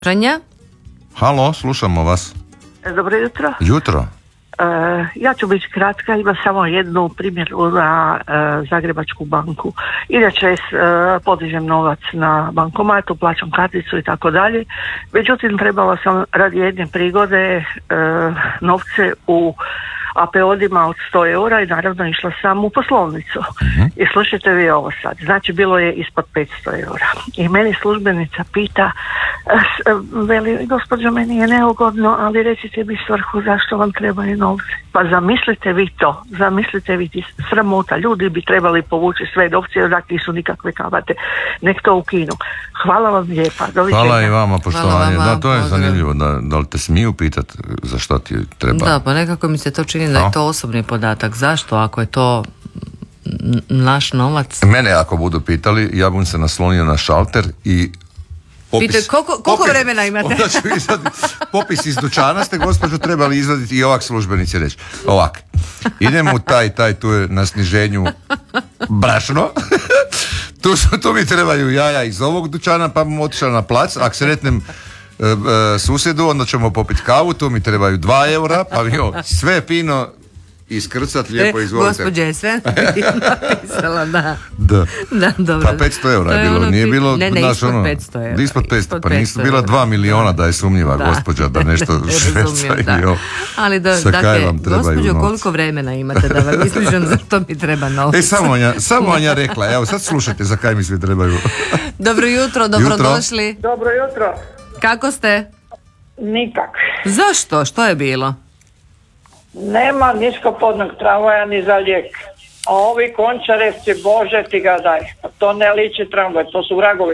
Pranja? Halo, slušamo vas. Dobro jutro. Jutro. Ja ću biti kratka, ima samo jednu primjeru na Zagrebačku banku. Inače podižem novac na bankomatu, plaćam karticu i tako dalje. Međutim, trebala sam radi jedne prigode novce u APO-dima od 100 eura i naravno išla sam u poslovnicu. I slušajte vi ovo sad. Znači, bilo je ispod 500 eura. I meni službenica pita, veli, gospođo, meni je neugodno, ali recite mi svrhu zašto vam trebaju novci. Pa zamislite vi to. Zamislite vi sramota. Ljudi bi trebali povući sve novce, jer nisu nikakve kamate. Nek to ukinu. Hvala vam lijepa. Hvala i vama, poštovanje. Da, to je zanimljivo. Da li te smiju pitati za što ti treba? Da, pa nekako mi se to čini da je to osobni podatak. Zašto? Ako je to naš novac? Mene ako budu pitali, ja bih se naslonio na šalter i Pitaj, koliko vremena imate? Popis iz dućana ste, gospođo, trebali izvaditi i ovak službenici reći. Ovak, idemo u taj, tu je na sniženju brašno. Tu mi trebaju jaja iz ovog dućana, pa bom otišao na plac. Ako sretnem susjedu, onda ćemo popiti kavu, tu mi trebaju 2 eura, pa mi sve fino iskrcat, lijepo izvolite. Gospođa je sve napisala, da. Dobro. Pa 500 eura je bilo, nije bilo... Ne, ispod 500 eura. Ispod 500, pa nisu bila 2 miliona da je sumnjiva gospođa, da nešto šverca i ovo. Ali dakle, gospođo, koliko vremena imate da vam ispričam zašto mi treba novci? Samo vam ja rekla, evo sad slušajte za kaj mi svi trebaju. Dobro jutro, dobrodošli. Dobro jutro. Kako ste? Nikak. Zašto? Što je bilo? Nema niskopodnog tramvaja ni za lijek. A ovi Končarevci, Bože ti ga daj. To ne liči tramvaj, to su vragovi.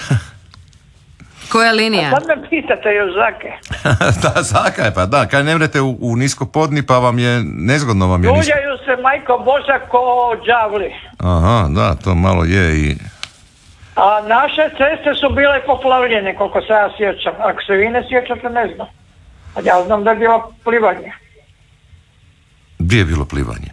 Koja linija? A sad me pitate još Zake. Da, Zaka je, pa da, kaj ne vrete u niskopodni, pa vam je, nezgodno vam je Ljuljaju se, majko Boža, ko đavli. Aha, da, to malo je i... A naše ceste su bile poplavljene, koliko se ja sjećam. Ako se vi ne sjećate, ne znam. A ja znam da je bilo plivanje. Gdje je bilo plivanje?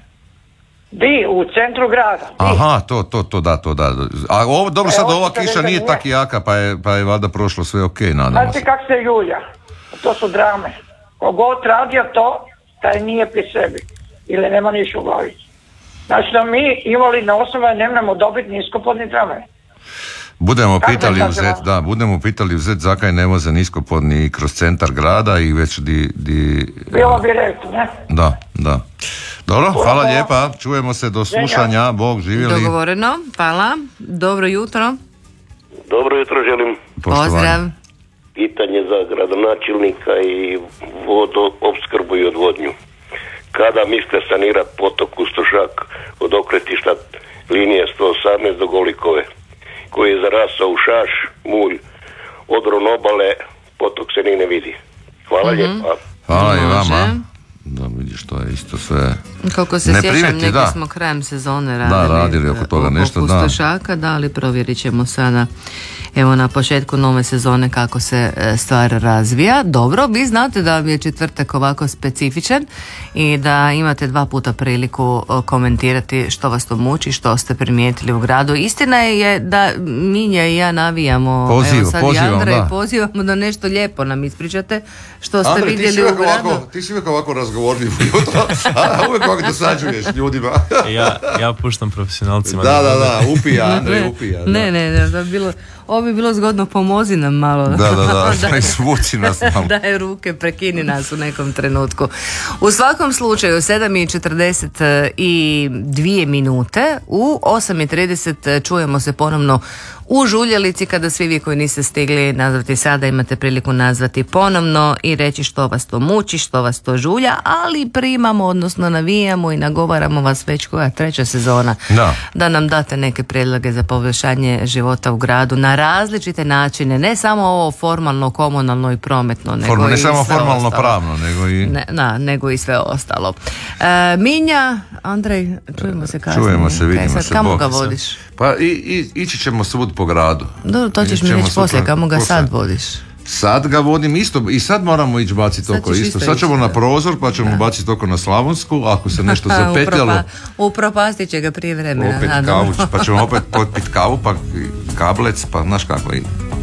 U centru grada. Aha, to da. A ovo, dobro, sad ova kiša nije tak jaka, pa je valjda prošlo sve okej, nadamo se. Znate kak se ljulja? To su drame. Kogod radio to, taj nije pri sebi. Ili nema niš u glavi. Znači da mi invalidne osobe nemamo dobiti niskopodni tramvaj. Budemo pitali u Zet zakaj ne voze niskopodni kroz centar grada i već Bilo bi rekli, ne? Da. Dobro, hvala lijepa, čujemo se do slušanja, Bog živjeli. Dogovoreno, hvala. Dobro jutro. Dobro jutro želim. Pozdrav. Pitanje za gradonačelnika i vodoopskrbu i odvodnju. Kada mislite sanirati potok Kustošak od okretišta linije 118 do Golikove, koji je zarasao u šaš, mulj, odron obale, potok se ni ne vidi. Hvala lijepa. Hvala i vama. Da, vidiš, to je isto sve... Koliko se sjećam, neki smo krajem sezone radili oko toga nešto, Kustošaka, ali provjerit ćemo sada, evo, na početku nove sezone kako se stvar razvija. Dobro, vi znate da je četvrtak ovako specifičan i da imate 2 puta priliku komentirati što vas to muči, što ste primijetili u gradu. Istina je da Minja i ja navijamo, pozivamo da nešto lijepo nam ispričate što ste Andrej, vidjeli u gradu. Ti si uvijek ovako razgovorljiv jutro, a uvijek ovako dosađuješ ljudima. Ja puštam profesionalcima. Da, upija, Andrej, upija. Ne, ovo bi bilo zgodno, pomozi nam malo. Da, svuci nas malo. Daj ruke, prekini nas u nekom trenutku. U svakom slučaju, 7:42 minute, u 8:30 čujemo se ponovno u Žuljelici, kada svi vi koji niste stigli nazvati sada imate priliku nazvati ponovno i reći što vas to muči, što vas to žulja, ali primamo, odnosno navijamo i nagovaramo vas već koja 3. sezona da nam date neke prijedloge za poboljšanje života u gradu na različite načine, ne samo ovo formalno, komunalno i prometno, nego ne i samo sve formalno ostalo. Pravno, nego i sve ostalo. Minja, Andrej, čujemo se kasnije. Čujemo se, vidimo se. Kamo ga vodiš? Pa ići ćemo svud po gradu. Dobro, to ćeš mi reći poslije, kamo ga sad vodiš? Sad ga vodim isto i sad moramo ići baciti oko isto. Sad ćemo na prozor pa ćemo baciti oko na Slavonsku, ako se nešto zapetljalo. Upropastit će ga prije vremena. Opet kavu, pa ćemo opet popiti kavu, pa kablec, pa znaš kako.